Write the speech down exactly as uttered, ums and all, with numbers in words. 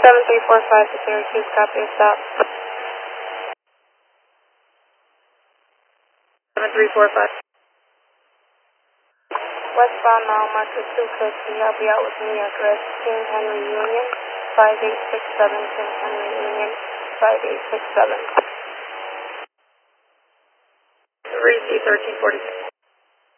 seven three four five to Syracuse, copy, stop. seven three four five. Westbound mile marker two, Chris, can you help me out with New York Red, King Henry Union, five eight six seven, King Henry Union, five eight six seven. three C thirteen forty-six.